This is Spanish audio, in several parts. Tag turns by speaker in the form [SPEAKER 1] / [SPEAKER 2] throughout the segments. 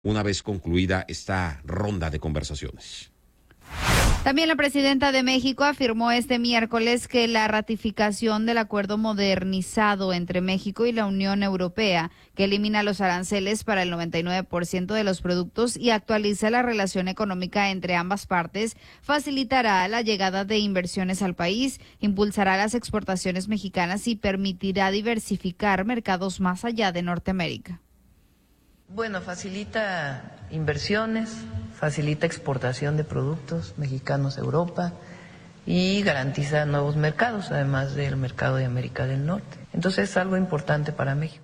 [SPEAKER 1] una vez concluida esta ronda de conversaciones.
[SPEAKER 2] También la presidenta de México afirmó este miércoles que la ratificación del acuerdo modernizado entre México y la Unión Europea, que elimina los aranceles para el 99% de los productos y actualiza la relación económica entre ambas partes, facilitará la llegada de inversiones al país, impulsará las exportaciones mexicanas y permitirá diversificar mercados más allá de Norteamérica.
[SPEAKER 3] Bueno, facilita inversiones, facilita exportación de productos mexicanos a Europa y garantiza nuevos mercados, además del mercado de América del Norte. Entonces es algo importante para México.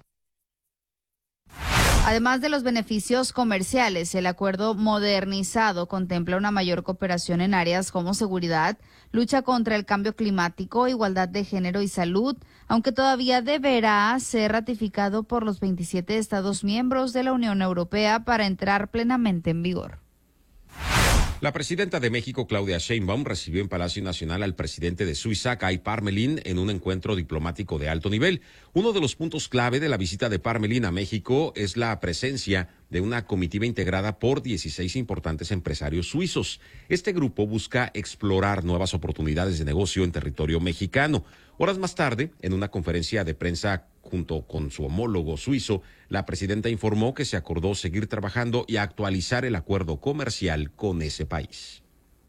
[SPEAKER 2] Además de los beneficios comerciales, el acuerdo modernizado contempla una mayor cooperación en áreas como seguridad, lucha contra el cambio climático, igualdad de género y salud, aunque todavía deberá ser ratificado por los 27 Estados miembros de la Unión Europea para entrar plenamente en vigor.
[SPEAKER 1] La presidenta de México, Claudia Sheinbaum, recibió en Palacio Nacional al presidente de Suiza, Kai Parmelin, en un encuentro diplomático de alto nivel. Uno de los puntos clave de la visita de Parmelin a México es la presencia de una comitiva integrada por 16 importantes empresarios suizos. Este grupo busca explorar nuevas oportunidades de negocio en territorio mexicano. Horas más tarde, en una conferencia de prensa junto con su homólogo suizo, la presidenta informó que se acordó seguir trabajando y actualizar el acuerdo comercial con ese país.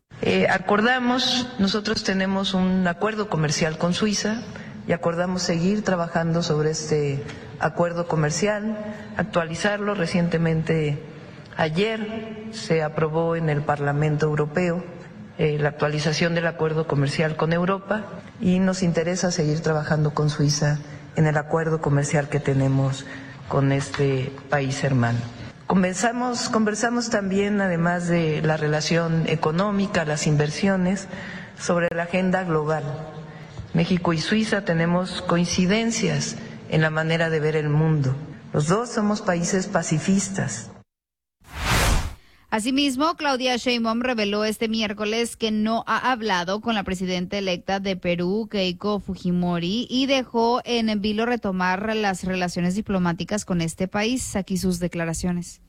[SPEAKER 3] Nosotros tenemos un acuerdo comercial con Suiza y acordamos seguir trabajando sobre este acuerdo comercial, actualizarlo. Recientemente, ayer, se aprobó en el Parlamento Europeo la actualización del acuerdo comercial con Europa y nos interesa seguir trabajando con Suiza en el acuerdo comercial que tenemos con este país hermano. Conversamos también, además de la relación económica, las inversiones, sobre la agenda global. México y Suiza tenemos coincidencias en la manera de ver el mundo. Los dos somos países pacifistas.
[SPEAKER 2] Asimismo, Claudia Sheinbaum reveló este miércoles que no ha hablado con la presidenta electa de Perú, Keiko Fujimori, y dejó en vilo retomar las relaciones diplomáticas con este país. Aquí sus declaraciones.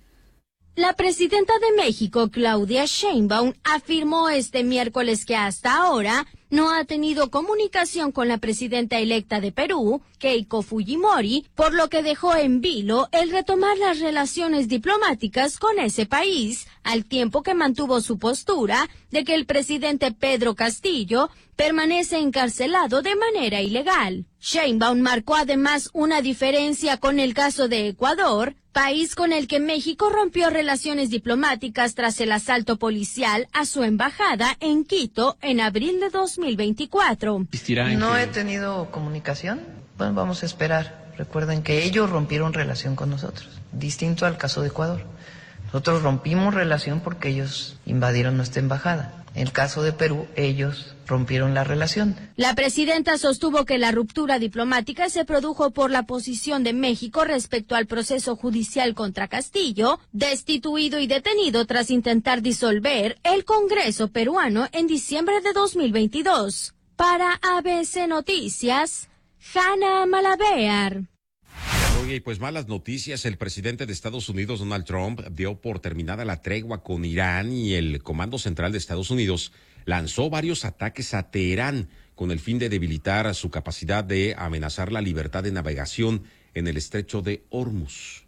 [SPEAKER 4] La presidenta de México, Claudia Sheinbaum, afirmó este miércoles que hasta ahora no ha tenido comunicación con la presidenta electa de Perú, Keiko Fujimori, por lo que dejó en vilo el retomar las relaciones diplomáticas con ese país, al tiempo que mantuvo su postura de que el presidente Pedro Castillo permanece encarcelado de manera ilegal. Sheinbaum marcó además una diferencia con el caso de Ecuador, país con el que México rompió relaciones diplomáticas tras el asalto policial a su embajada en Quito en abril de 2024.
[SPEAKER 3] No he tenido comunicación. Bueno, vamos a esperar. Recuerden que ellos rompieron relación con nosotros, distinto al caso de Ecuador. Nosotros rompimos relación porque ellos invadieron nuestra embajada. En el caso de Perú, ellos rompieron la relación.
[SPEAKER 4] La presidenta sostuvo que la ruptura diplomática se produjo por la posición de México respecto al proceso judicial contra Castillo, destituido y detenido tras intentar disolver el Congreso peruano en diciembre de 2022. Para ABC Noticias, Hanna Malabear.
[SPEAKER 1] Oye, y pues malas noticias. El presidente de Estados Unidos, Donald Trump, dio por terminada la tregua con Irán y el Comando Central de Estados Unidos lanzó varios ataques a Teherán con el fin de debilitar su capacidad de amenazar la libertad de navegación en el estrecho de Hormuz.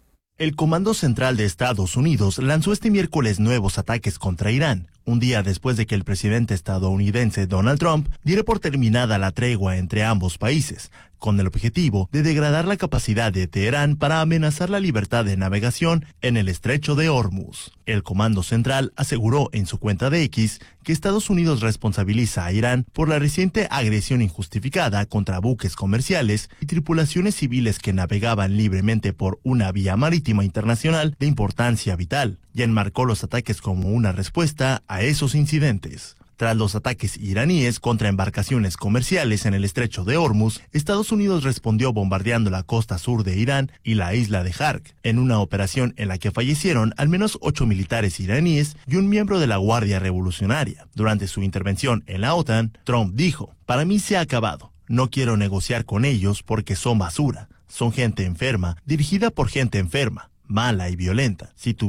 [SPEAKER 5] El Comando Central de Estados Unidos lanzó este miércoles nuevos ataques contra Irán, un día después de que el presidente estadounidense Donald Trump diera por terminada la tregua entre ambos países, con el objetivo de degradar la capacidad de Teherán para amenazar la libertad de navegación en el estrecho de Hormuz. El Comando Central aseguró en su cuenta de X que Estados Unidos responsabiliza a Irán por la reciente agresión injustificada contra buques comerciales y tripulaciones civiles que navegaban libremente por una vía marítima internacional de importancia vital, y enmarcó los ataques como una respuesta a esos incidentes. Tras los ataques iraníes contra embarcaciones comerciales en el estrecho de Hormuz, Estados Unidos respondió bombardeando la costa sur de Irán y la isla de Jark, en una operación en la que fallecieron al menos 8 militares iraníes y un miembro de la Guardia Revolucionaria. Durante su intervención en la OTAN, Trump dijo: "Para mí se ha acabado. No quiero negociar con ellos porque son basura. Son gente enferma, dirigida por gente enferma. mala y violenta. Si